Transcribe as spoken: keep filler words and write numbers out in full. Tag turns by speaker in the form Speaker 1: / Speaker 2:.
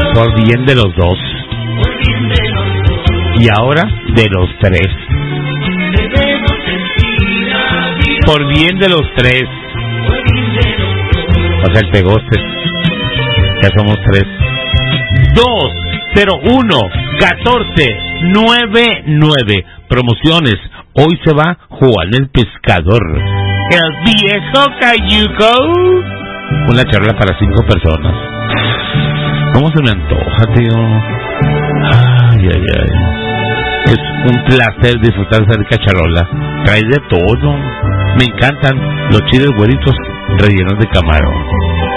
Speaker 1: Por bien de los dos. Y ahora de los tres. Por bien de los tres. O sea, el pegoste. Ya somos tres. Dos, cero, uno, catorce, nueve, nueve. Promociones. Hoy se va Juan el Pescador. El viejo cayuco. Una charla para cinco personas. ¿Cómo se me antoja, tío? Ay, ay, ay. Es un placer disfrutar de esa cacharola. Trae de todo. Me encantan los chiles güeritos rellenos de camarón.